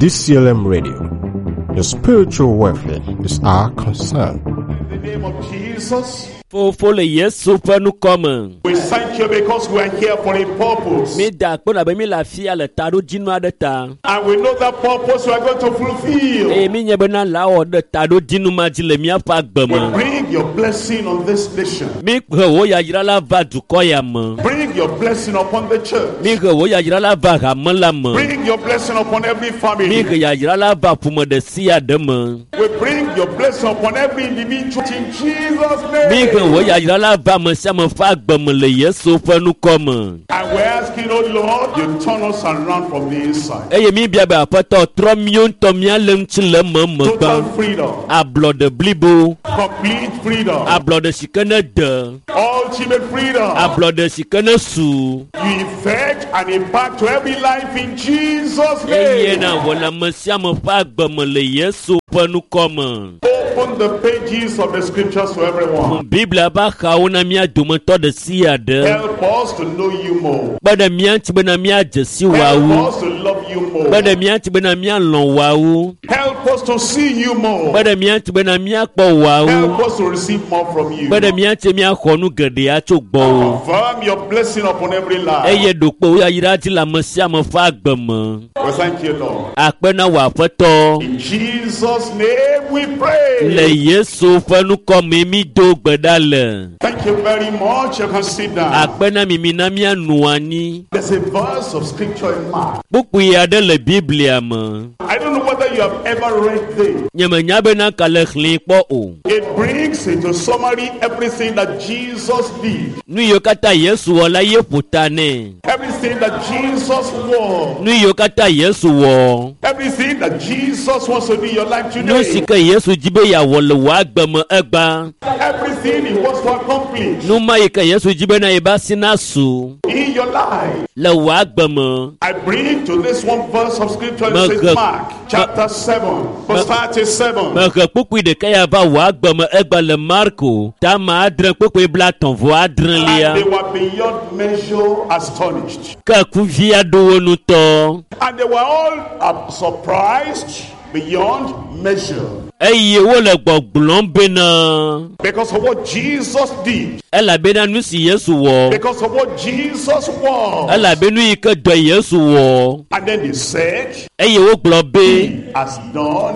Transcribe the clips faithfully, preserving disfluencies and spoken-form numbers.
D C L M Radio. Your spiritual welfare is our concern. In the name of Jesus, For le Yesu pe nu come. we thank you because we are here for a purpose. Mi da pe na be mi la fi ale ta do jinu ade ta. And we know that purpose we are going to fulfill. E mi nye be na la o de ta do jinu ma ji le mi afa We gbemo. bring your blessing on this nation. Mi pe wo ya yira la va du ko ya mo. Bring your blessing upon the church. Mi ke wo ya yira la va ga mo la mo. Bring your blessing upon every Mi family. ke ya yira la va pu mo de si ya de mo. We bring your blessing upon every individual in Jesus' Mi ke name. wo ya yira la va mo se mo fa gbemo le Yesu pe nu come. And we're asking, oh Lord, you turn us around from the inside. E ye mi bia be apoto tro mi on to mi ale nti le mo mo Total ba. freedom. A blood de blibo. Complete freedom. A blood de shikene de. Ultimate freedom. A blood de shikene su. You effect and impact to every life in Jesus' Eye name. na wala mesia mo fa gbemo le Yesu pe nu come. Open the pages of the scriptures to everyone. Biblia ba ka wona mi adumoto de si ade. Help us to know you more. Bada mi anti bena mi ajesi wa Help wu. us to love you more. Bada mi anti bena mi alon wa wu. Help us to see you more. Bada mi anti bena mi akpo wa wu. Help us to receive more from you. Bada mi anti mi akonu gede acho gbo wo. Confirm your blessing upon every life. Eye dopo ya yira ti la mesia mo fa gbemo. We thank you, Lord. Apena wa feto. In Jesus' name we pray. Le Yesu fe nu come mi do gbedale. Thank you very much. You can sit down. Apena mi mi na mi anu ani. There's a verse of scripture in Mark. Buku ya de le Biblia mo. I don't know whether you have ever read this. Nyama nyabe na kale khli po o. It brings into summary everything that Jesus did. Nu yo kata Yesu wala ye putane. Everything that Jesus was. Nu yo kata Yesu wo. Everything that Jesus wants to do in your life Nu today. sika Yesu jibe ya wole wa gbemo egba. Everything he wants to accomplish Nu ma yika Yesu jibe na iba sinasu. in your life. Le wa gbemo. I bring to this one verse of scripture in Ma- Saint Mark chapter seven verse thirty-seven. Ma ke pukui de kaya ba wa gbemo egba le Marko. Ta ma adren pukui bla ton vo adren And they lia. were beyond measure astonished. Ka ku via do wonu to. And they were all uh, surprised beyond measure Eye wo le gbogblon bena. because of what Jesus did, Ela bena nu si Yesu wo. because of what Jesus was. Ela benu yike do Yesu wo. And then they said, Eye wo glo be. He has done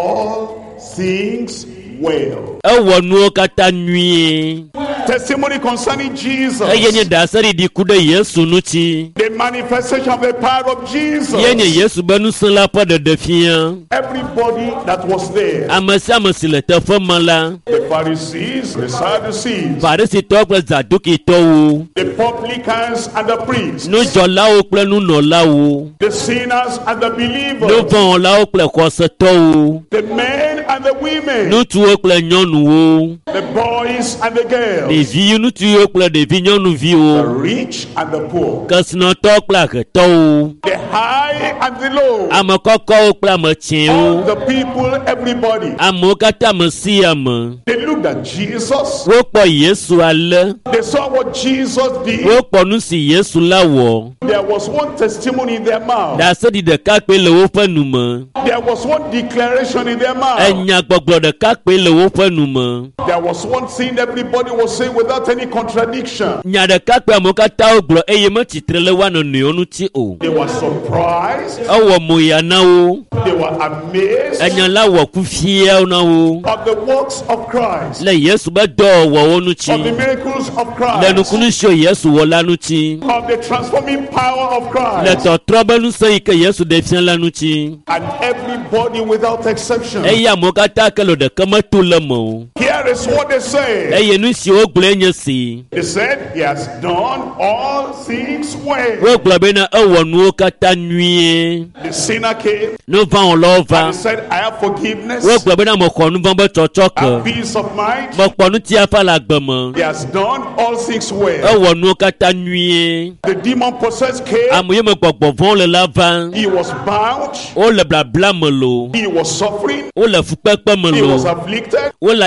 all things well. E wo nu kata nwie. Testimony concerning Jesus. Eye ni dasari di kude Yesu nu ti. The manifestation of the power of Jesus. Ye ni Yesu benu san la pa de defia. Everybody that was there, Amasi amasi le te fe mala. the Pharisees, the Sadducees, Farisi to kple Zaduki to wo. the publicans and the priests, Nu jola wo kple nu no la wo. the sinners and the Nu believers, von la wo kple kose to wo. the men and the women, Nu tu wo kple nyɔnu wo. the boys and the girls, Devi nu tu wo kple devi nyɔnuvi the wo. rich and the poor, Kesinɔtɔ kple ahetɔ wo. the high and the low, Ame kɔkɔwo kple ame all tiɛwo. the people, everybody. Amewo katã me si ame. They looked at Jesus, Wokpɔ Yesu ale. they saw what Jesus did. Wokpɔ nu si Yesu la wɔ. There was one testimony in their mouth, Dasedi ɖeka kpe le woƒe nume. there was one declaration in their mouth, Enyagbɔgblɔ ɖeka kpe le woƒe nume. there was one thing everybody was saying without any contradiction. Nya ɖeka kpe amewo katã wogblɔ eye metsitre le wa nɔnɔewo ŋuti o. They were surprised, Ewɔ moya na wo. they were amazed Enya la wɔ kufiawo na wo. of the works of Christ, Le Yesu be dɔwɔwɔwo of the ŋuti. miracles of Le Christ, nukunu si Yesu wɔ la ŋuti. of the transforming power of Le Christ. tɔtrɔ be nusẽ yi ke Yesu ɖe fia la ŋuti. And everybody without exception. Eye amewo katã ke le ɖeke meto le me o. Here is what they say. Eye nu si wogblɔe nye si. They said, He has done all things well. Wogblɔ bena ewɔ nuwo katã nyuie. The sinner came Nu vã wɔlawo and he va. said, I have forgiveness, Wogblɔ bena mexɔ nu vã be tsɔtsɔ and ke. peace of mind. Mekpɔ nu tia fa le agbe me. He has done all things well. Ewɔ nuwo katã nyuie. The demon possessed came. Ame yi me gbɔgbɔ vɔ̃wo le la va. He was bound. Wole blabla me lo. He was suffering. Wole fukpekpe me He was lo. afflicted. Wole ayaɖuɖu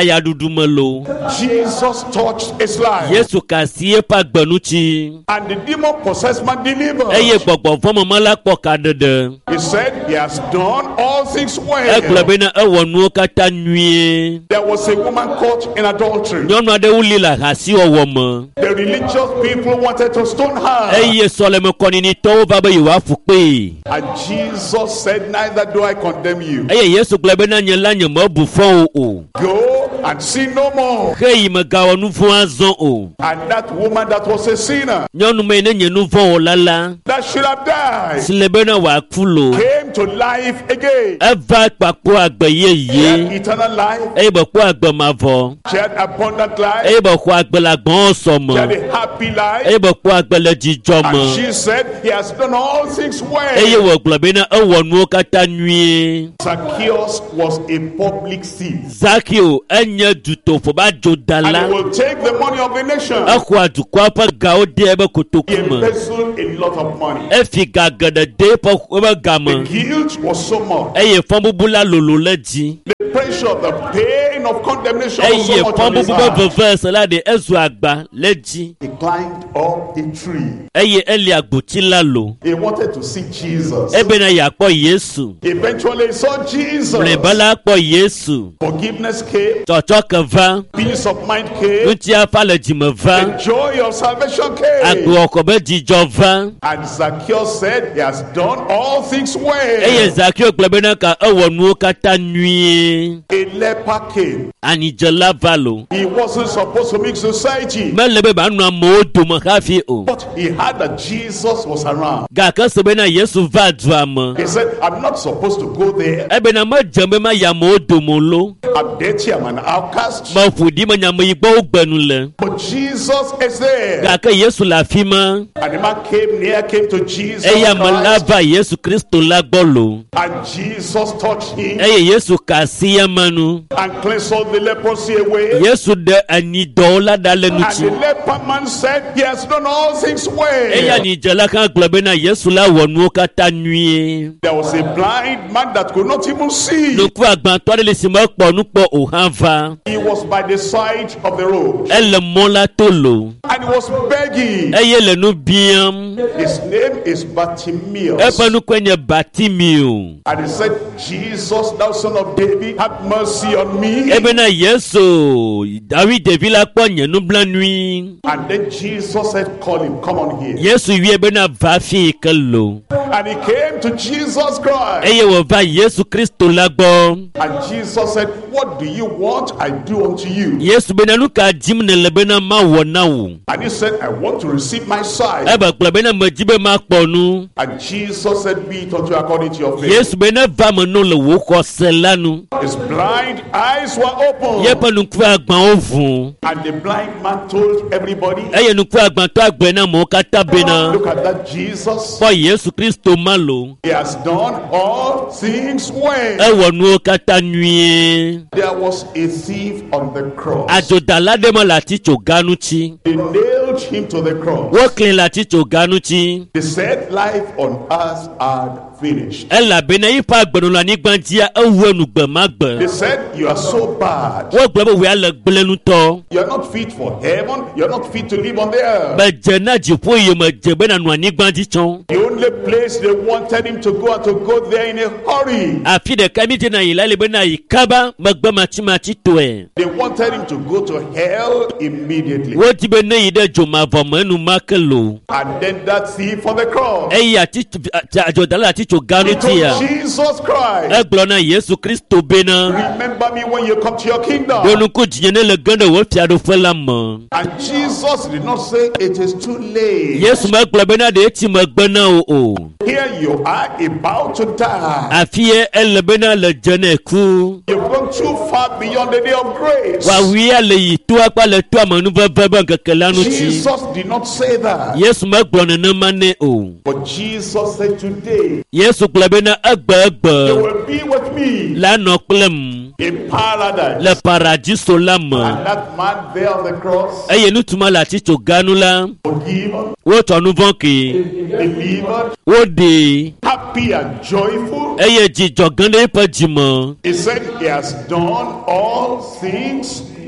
dumelo. Jesus touched his life. Yesu kasie pa gbenuchi. And the demon-possessed man delivered. Eye gbogbo fomo mala poka dede. He said, he has done all things well. Eglobe na ewo nu kata nwie. There was a woman caught in adultery. Nyɔnu aɖe wuli le hasi wɔwɔ me. The religious people wanted to stone her. Eye sɔleme kɔninitɔwo va be yewoafu kpee. And Jesus said, neither do I condemn you. Eye Yesu gblɔ be na nye la nye mebu fɔ wo o. Go and sin no more. Heyi megawɔ nu vɔ̃ azɔ o. And that woman that was a sinner, Nyɔnu me ne nye nu vɔ̃ wɔla la. that should have died, Si le be na wòaku lo. came to life again. Eva kpakpɔ agbe She had yeye. eternal life. Eye be kpɔ agbe mavɔ. She had abundant life. Eye be xɔ agbe le agbɔ̃ sɔ She had me. a happy life. Eye be kpɔ agbe le dzidzɔ And me. she said, he has done all things Eye well. wògblɔ be na ewɔ nuwo katã nyuie. Zacchaeus was a public thief. Zakio enye dutoƒo ba And dzodala. he will take the money of the nation. Exɔa dukɔa ƒe gawo de ebe He kotoku me. embezzled a lot of money. Efi ga geɖe de eƒe ebe The game. guilt was so much. Eye fɔbubu la lolo le dzi. The pressure of the pain of condemnation was Eye so much on his fɔbubu be heart. veve se la de ezu agba le dzi. He climbed up a tree. Eye eli agboti la lo. He wanted to see Jesus. Ebe na yeakpɔ Yesu. Eventually he saw Jesus. Mlɔeba la kpɔ Yesu. Forgiveness came. Tsɔtsɔ ke va. Peace of mind came. Ŋutiafa le dzime va. The joy of salvation came. Agbeɔxɔ be dzidzɔ va. And Zacchaeus said, he has done all things well. Eye Zakio gblɔ be na ka ewɔ nuwo katã nyuie. A leper came. Anidzela va lo. He wasn't supposed to mix society. Mele be ba nu amewo dome hafi o. But he heard that Jesus was around. Gake se be na Yesu va dua me. He said, I'm not supposed to go there. Ebe na medze be ma yi amewo dome lo. I'm dirty, I'm an outcast. Meƒo ɖi me nyameyibɔwo gbenu le. But Jesus is there. Gake Yesu le afi ma. And the man came near, came to Jesus Eye ame la Christ. va Yesu Kristo la gbɔ lo. And Jesus touched him Eye Yesu ka asi eme nu. and cleansed all the leprosy away. Yesu ɖe anidɔwo la ɖa le And the ŋuti. leper man said, he has done all things Eye well. anidzela hã gblɔ be na Yesu la wɔ nuwo katã nyuie. There was a blind man that could not even see. Nuku agbãtɔ aɖe le si mekpɔ nu kpɔ o hã va. He was by the side of the road. Ele mɔ la to lo. And he was begging. Eye le nu biam. His name is Bartimaeus. Eƒe nukue nye Batimeo. And he said, Jesus, thou son of David, have mercy on me. Ebe na Yesu, David ɖevi la kpɔ nye nublanui. And then Jesus said, call him, come on here. Yesu wie be na va fi ke lo. And he came to Jesus Christ. Eye wòva Yesu Kristo la gbɔ. And Jesus said, what do you want? I do unto you. Yesu be na nu ka dim nele be na ma wɔ na wo. And he said, I want to receive my sight. Ebe gblɔ be na medzi be ma kpɔ nu. And Jesus said, be it unto you according to your faith. Yesu be na va me no le wò xɔse la nu. His blind eyes were open. Yeƒe nukue agbãwo vu. And the blind man told everybody, Eye nukue agbãtɔ agblɔe na amewo katã bena. look at that Jesus. Kpɔ Yesu Kristo ma lo. He has done all things well. Ewɔ nuwo katã nyuie. There was a thief on the cross. Adzodala ɖe me le atitsoga ŋuti. They nailed him to the cross. Wokli le atitsoga ŋuti. They said life on earth had finished. Elabena yiƒe agbenɔnɔ le anyigba dzia ewu enu gbe ma They gbe. said you are so bad. Wogblɔ be wòa le gblẽ ŋutɔ. You are not fit for heaven. You are not fit to live on the earth. Medze na dziƒo yi medze bena nu anyigba dzi tsɔm. The only place they wanted him to go and to go there in a hurry. Afi ɖeka mi dzena yi la le bena yi kaba megbe matsimatsi tɔe. They wanted him to go to hell immediately. Wodi be ne yi ɖe dzomavɔ me enumake lo. And then that thief on the cross. Eye atitso adzodala le atitsoga He told ŋutia. Jesus Christ, Egblɔ na Yesu Kristo bena. remember me when you come to your kingdom. Ɖo nuku dzinye ne le ge ɖe wò fiaɖoƒe la me. And Jesus did not say it is too late. Yesu megblɔ bena ɖe eti megbe na wo o. Here you are about to die. Afie ele bena le dze ne ku. You've gone too far beyond the day of grace. Wawia le yi toa kpa le toa me nuveve be ŋkeke la ŋuti. Jesus did not say that. Yesu megblɔ nenema ne o. But Jesus said today, Yesu gblɔ bena egbe you egbe will be with me la nɔ kplem in paradise. le paradiso la And me. that man there on the cross, Eye nutuma le atitsoga nu la. forgiven, Wotsɔ nu vɔ̃ ke. delivered, Woɖee. happy and joyful. Eye dzidzɔ gã ɖe eƒe dzime. He said he has done all things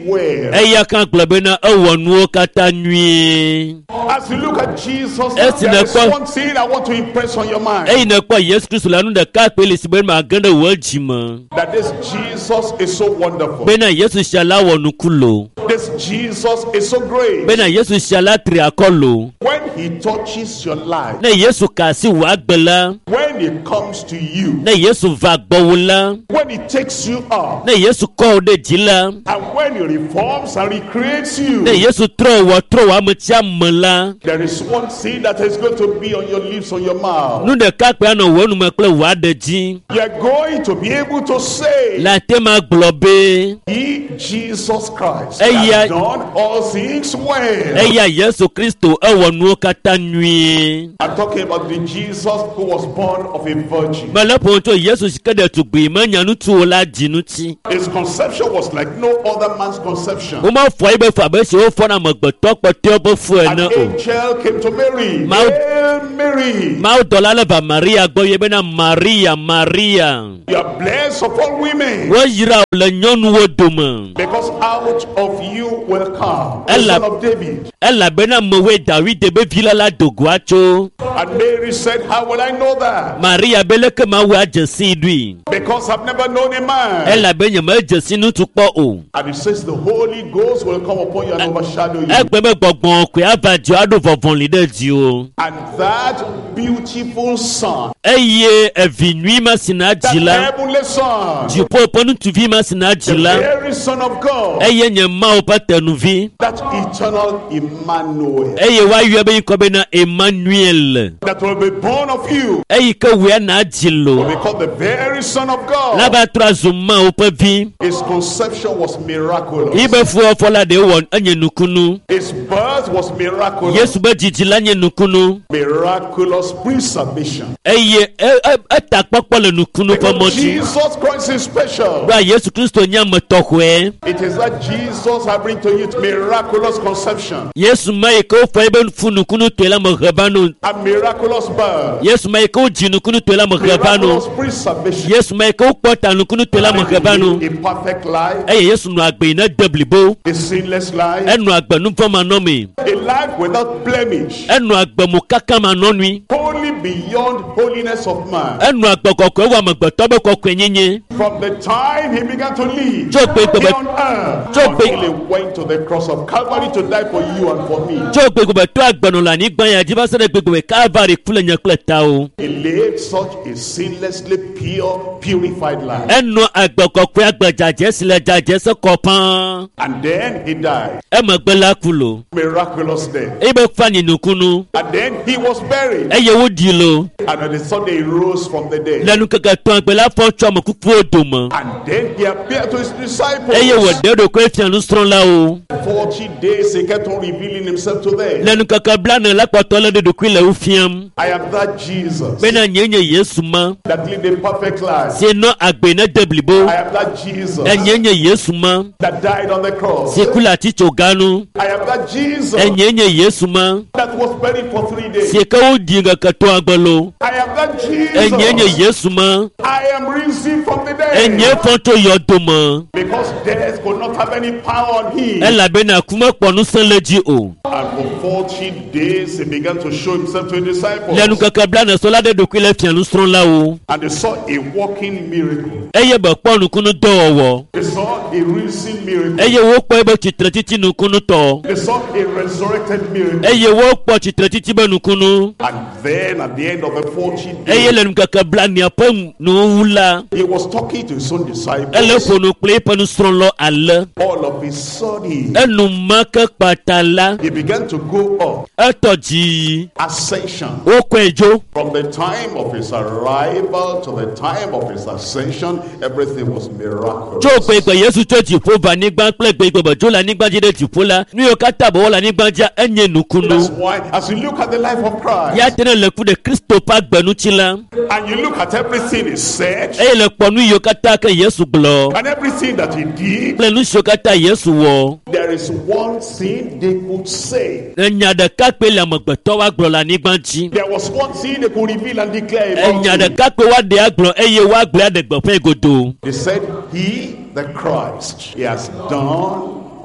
well. Eya kan gblɔ bena ewɔ nuwo katã nyuie. As you look at Jesus, Yes, there is in a- one thing I want to impress on your mind. Eyi ne kpɔ Yesu Kristu la nu ɖeka kpe le si be ma ge ɖe wò dzi me. That this Jesus is so wonderful. Bena Yesu sia la wɔ nuku lo. This Jesus is so great. Bena Yesu sia la tri akɔ lo. When he touches your life, Ne Yesu ka asi wò agbe la. when he comes to you, Ne Yesu va gbɔ wò la. when he takes you up, Ne Yesu kɔ wò ɖe dzi la. and when he reforms and recreates you, Ne Yesu trɔ wɔ trɔ wɔ ametsia me la. there is one thing that is going to be on your lips, on your mouth. Nu ɖeka kpe anɔ wò nume kple wò aɖe dzi. You are going to be able to say, La te ma gblɔ be. he, Jesus Christ, Eya- has done all things well. Eya Yesu Kristo ewɔ nuwo katã nyuie. I'm talking about the Jesus who was born of a virgin. Mele ƒo tso Yesu si ke ɖe tugbi menya ŋutsuwo la dzi ŋuti. His conception was like no other man's conception. Woma fɔ yi be fɔ abe si wofɔna amegbetɔ kpɔtɔewo be fu An ene o. angel came to Mary. Mau- Hail Mary, Mawu dɔla le va Maria gbɔ ye bena Maria Maria. you are blessed of all women, Woyra wò le nyɔnuwo dome. because out of you will come the Ella- son of David. Elabena mewoe Dawide be vi la la do goa tso. And Mary said, how will I know that? Maria be leke Mawu adze si ɖui. Because I've never known a man. Elabe nye medze si ŋutsu kpɔ o. And it says the Holy Ghost will come upon you and overshadow you. Egbe be gbɔgbɔ koe ava dzi aɖo vɔvɔli ɖe dziwo. And that beautiful son, Eye evi nyui ma si na that dzi la. heavenly son, Dziƒo ƒe ŋutsuvi ma si na the dzi la. very son of God, Eye nye Mawu ƒe tenuvi. that eternal Emmanuel, Eye woayɔe be ŋkɔ bena Emmanuel. that will be born of you, Eyi ke woe na dzi will lo. be called the very son of La God. va trɔ azu Mawu ƒe vi. His conception was miraculous. Yi be fuwɔfɔ la ɖe wɔ enye nukunu. His birth was miraculous. Yesu be dzidzi la nye nukunu. Miraculous preservation. Eye e- e- eta kpɔkpɔ le nukunu ƒe Because mɔdzi. Jesus Christ is special. Bra Yesu Kristo nye ame tɔxɔe. It is that Jesus I bring to you miraculous conception Yesu ma yi ke wofɔ ebe fu nukunu toe la me he va no. and miraculous birth. Yesu ma yi ke wodzi nukunu toe la me he va no. Miraculous preservation. Yesu ma yi ke wokpɔ ta nukunu toe la me he va no. A perfect life, Eye Yesu nɔ agbe yi ne de blibo. a sinless life, Enɔ agbe nuvɔmanɔme. a life without blemish, Enɔ agbe mo kaka manɔnui. wholly beyond holiness of man. Enɔ agbe kɔkɔe wɔ amegbetɔ be kɔkɔe nyenye. From the time he began to live Tso gbe here gbegbe on earth Tso gbe- until he went to the cross of Calvary to die for you and for me. tso gbegbetɔ agbenɔ le anyigba ya dzi va se ɖe gbegbe Calvary ku le nye kple tawo. He lived such a sinlessly pure, purified life. Enɔ agbe kɔkɔe agbe dzadze si le dzadze se kɔ pãa. And then he died. Emegbe la ku lo. Miraculous death. Eye be fa nyi nukunu. And then he was buried. Eye wodi lo. And on the Sunday he rose from the dead. Le nukeke tɔn agbe la fɔ tso ame kukuwo dome. And then he appeared to his disciples. Eye wòɖe ɖokui fia nusrɔ̃lawo. Forty days he kept on revealing himself to them. Le nukeke blane la kpɔtɔ le ɖe ɖokui le wo fiam. I am that Jesus Bena nye nye Yesu ma. that lived a perfect life. Si nɔ agbe ne de blibo. I am that Jesus Enye nye Yesu ma. that died on the cross. Si ku le atitso ganu. I am that Jesus Enye nye Yesu ma. that was buried for three days. Si ke wodi ŋkeke tɔ agbe lo. I am that Enye nye Jesus. Yesu ma. I am risen from the dead. Enye fɔ tso yɔdome. Because death could not have any power on him. Elabena ku mekpɔ nusẽ le dzi o. And for forty days he began to show himself to his disciples. Le nukeke blane so la ɖe ɖokui le fia nusrɔ̃lawo. And they saw a walking miracle. Eye be kpɔ nukunu dɔwɔwɔ. They saw a risen miracle. Eye wokpɔ ebe tsitre titi nukunu tɔ. They saw a resurrected miracle. Eye wokpɔ tsitre titi be nukunu. And then at the end of the forty Eye days, le nukeke blanea ƒe nuwu la. he was talking to his own Ele disciples. ƒo nu kple eƒe nusrɔ̃lɔ ale. All of a sudden, Enumake kpata la. he began to go up. Etɔ dzi. Ascension. Wokɔe dzo. From the time of his arrival to the time of his ascension, everything was miraculous. Tso gbegbe Yesu tso dziƒo va anyigba kple gbegbe be dzo le anyigba dzi ɖe dziƒo la. Nu yiwo katã be wɔ le anyigba dzia enye That's nukunu. why, as you look at the life of Christ, Ya tene le ku ɖe Kristo ƒe agbenutsi la. and you look at everything he said, Eye le kpɔ nu yiwo katã ke Yesu gblɔ. and everything that he did, Kple nu siwo katã Yesu wɔ. there is one thing they could say. Enya ɖeka kpe le amegbetɔ agblɔ le anyigba dzi. There was one thing they could reveal and declare about Enya him. ɖeka kpe woaɖe agblɔ eye woagblẽ aɖe gbeƒãe godoo. They said, he, the Christ, he has done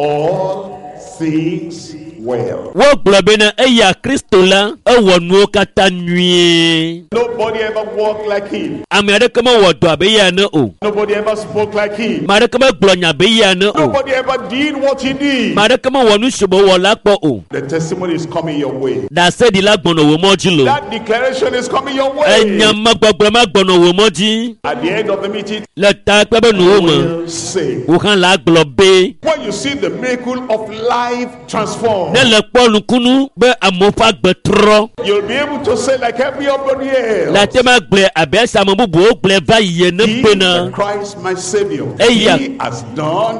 all things well. Wo gblɔ bena eya Kristo la ewɔ nuwo katã nyuie. Nobody ever walked like him. Ame aɖeke mewɔ dɔ abe eya ene o. Nobody ever spoke like him. Ame aɖeke megblɔ nya abe eya ene o. Nobody ever did what he did. Ame aɖeke mewɔ nu si wòwɔ la kpɔ o. The testimony is coming your way. Dasedi la gbɔnɔ wò mɔ dzi lo. That declaration is coming your way. Enyamagbɔgblɔ ma gbɔnɔ wò mɔ dzi. At the end of the meeting, Le ta kpe be nuwo me. will say, Wò hã la gblɔ be. when you see the miracle of life transformed, Ne le kpɔ nukunu be amewo ƒe agbe trɔ. you'll be able to say like everybody else, La te ma gblɔ abe esi ame bubuwo gblɔ va yi ene he, bena. the Christ my Savior, Eya. he has done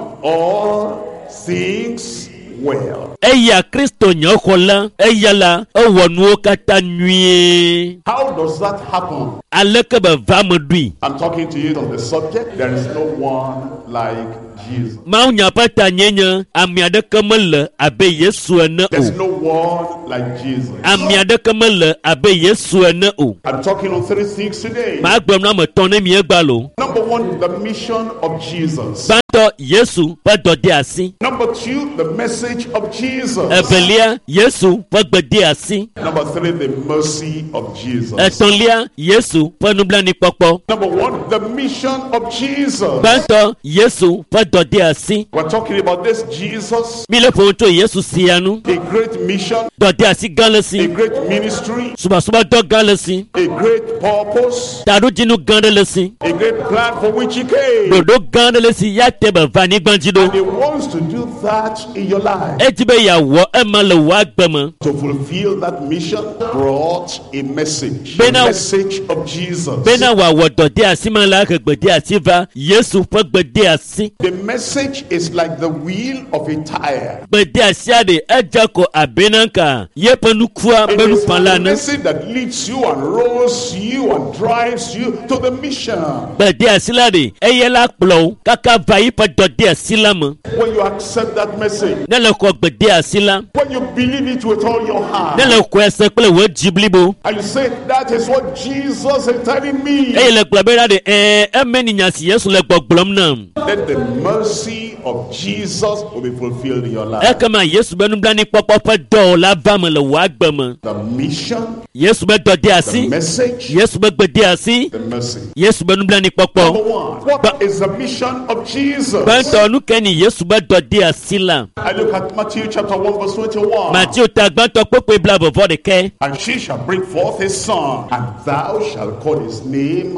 all things well. Eya Kristo nye xɔ la, eya la ewɔ nuwo katã nyuie. How does that happen? Aleke be va me ɖoe. I'm talking to you on the subject. There is no one like Jesus. Mawu nya ƒe ta nye nye ame aɖeke mele abe Yesu ene There's o. no one like Jesus. Ame aɖeke mele abe Yesu ene o. I'm talking on three things today. Maa gblɔm na ame tɔn ne mi egba lo. Number one, the mission of Jesus. Gbãtɔ Yesu ƒe dɔde asi. Number two, the message of Jesus. Evelia Yesu ƒe gbede asi. Number three, the mercy of Jesus. Etɔ̃lia Yesu ƒe nublanuikpɔkpɔ. Number one, the mission of Jesus. Gbãtɔ Yesu ƒe dɔde asi. We're talking about this Jesus, Mi le ƒo tso Yesu sia nu. a great mission, Dɔde asi gã le a si. great ministry, Subasubadɔ gã le si. a great purpose, Taɖodzinu gã ɖe le si. a great plan for which he came. Ɖoɖo gã ɖe le si ya te be va anyigba dzi And ɖo. he wants to do that in your life. Edi be yeawɔ ema le wò agbe me. To fulfill that mission brought a message. The Bena- message of Jesus. Bena wòawɔ dɔde asi ma la he gbede asi va Yesu ƒe gbede asi. The message is like the wheel of a tire. Gbede asia ɖe edze ko abena ka ye ƒe nukua It be is nuƒã the la ne. message that leads you and rolls you and drives you to the mission. Gbede asi la ɖe eye la kplɔ wo kaka va yi ƒe dɔde asi la me. When you accept that message, Ne le xɔ gbede asi la. when you believe it with all your heart, Ne le xɔe se kple wò dzi blibo. and you say, that is what Jesus is telling me, Eye le gblɔ be la ɖe ɛɛ eme ni nya si Yesu le gbɔgblɔm nam. then the mercy of Jesus will be fulfilled in your life. Ekema Yesu be nublanuikpɔkpɔ ƒe dɔwɔla va me le wò agbe me. The mission, Yesu be dɔde the asi. message, Yesu be gbede asi. the mercy. Yesu be Number nublanuikpɔkpɔ. one, what is the mission of Jesus? Gbãtɔ nu ke ni Yesu be dɔde asi la. I look at Matthew chapter one verse twenty-one. Matthew ta gbãtɔ kpekpe blaeve vɔ ɖekɛ. And she shall bring forth a son, and thou shalt call his name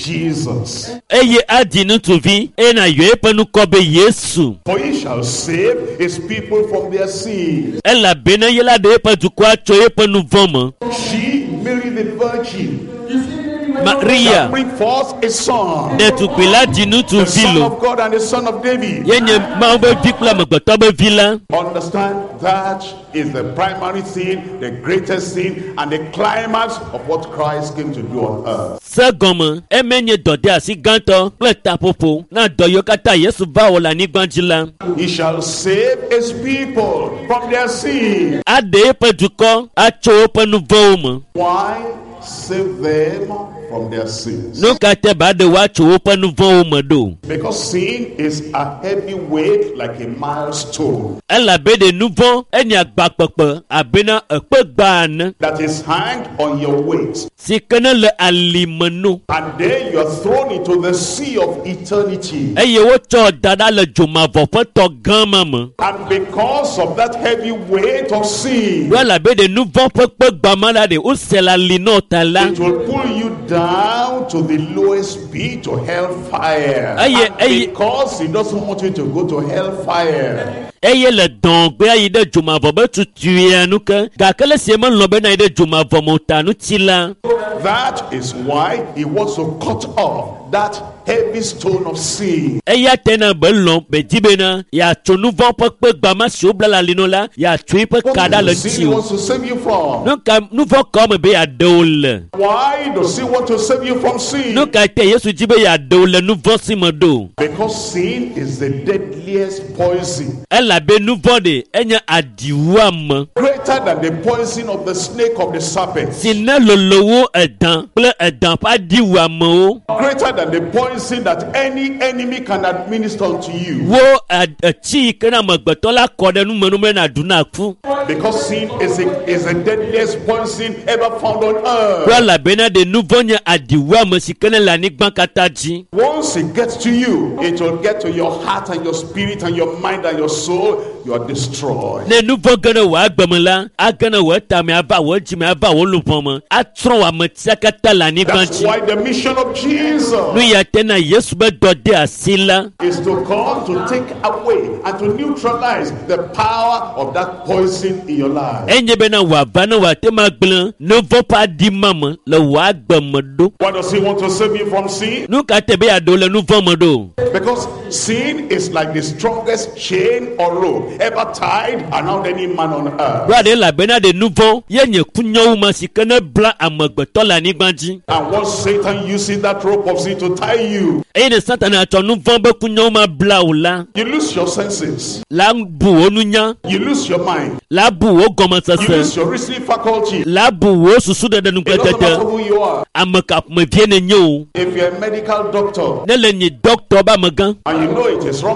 Jesus. Eye adi ŋutsuvi eye nàyɔ eƒe nukɔ be Yesu. For he shall save his people from their sins. Elabena ye la ɖe eƒe dukɔa tso eƒe nu vɔ me. She, Mary the Virgin, shall Maria bring forth a son, ɖetugbi la di the ŋutsuvi son lo. of God and the son of David. Ye nye Mawu be vi kple amegbetɔ be vi la. Understand that is the primary thing, the greatest thing, and the climax of what Christ came to do on earth. Se gɔme eme nye dɔde asi gãtɔ kple taƒoƒo na dɔ yiwo katã Yesu va wɔ le anyigba dzi la. He shall save his people from their sins. Aɖe eƒe dukɔ atso woƒe nu vɔwo me. Why save them from their sins? Nu ka te ba ɖe woatso woƒe nu vɔwo me ɖo. Because sin is a heavy weight like a milestone Elabe ɖe nu vɔ enye agbakpekpe abena ekpe gbã ene. that is hanged on your waist. Si ke ne le alime no. And then you are thrown into the sea of eternity. Eye wotsɔ da ɖa le dzomavɔ ƒe tɔ gã ma me. And because of that heavy weight of sin, Do elabe ɖe nu vɔ ƒe kpe gbã ma la ɖe wose le ali nɔ ta la. it will pull you down to the lowest pit, to hellfire. Aye, And aye. because he doesn't want you to go to hellfire, Eye le dɔngbe ayi ɖe dzomavɔ be tutuia nu ke gake le sie melɔ bena yi ɖe dzomavɔ me o ta nu ti la. that is why he wants to cut off that heavy stone of sin. Eya tena be lɔm be di bena yeatso nu vɔ ƒe kpe gbã ma siwo bla le ali nɔ la yeatsoe ƒe What ka ɖa le is the sin ŋuti he o. wants to save you from? Nu ka nu vɔ ka me be yeaɖewo le. Why does he want to save you from sin? Nu ka te Yesu dzi be yeaɖewo le nu vɔ si me ɖo. Because sin is the deadliest poison, Elabe nu vɔ ɖe enye adiwua me. greater than the poison of the snake of the serpent, Si ne lolowo edã kple edã ƒe adiwu amewo. greater than the poison poison that any enemy can administer unto you. wo achi kana magbetola kodenu menume na dunaku. Because sin is a, is the deadliest poison ever found on earth. Wala bena de nouvonya adiwa mesikene la nigban kataji. Once it gets to you, it will get to your heart and your spirit and your mind and your soul. You are destroyed. Ne nouvo gana wa agbamela, agana wa tame aba wa jime aba wa lupoma. Atron wa metiakata la That's nigbanji. why the mission of Jesus Nu ya tena Yesu be dode asila. is to come to take away and to neutralize the power of that poison in your life. Enye bena wa bana wa tema gblin, nouvo pa di mama le wa agbamedo. Why does he want to save you from sin? Nu ka tebe ado le nouvo modo. Because sin is like the strongest chain or rope ever tied around any man on earth. Brother la bena de nouvo, ye nye kunyo uma sikene bla amagbeto la nigbanji. And once Satan uses that rope of sin to tie you, E de satana ato nouvo be kunyo uma bla ula. you lose your senses, La bu onunya, you lose your mind, la bu o goma you lose sase. your reasoning faculty. La bu o susu de de It doesn't matter nukwetete. who you are. Amaka me viene nyo. If you're a medical doctor Ne le nye doctor ba magan. and you know it is wrong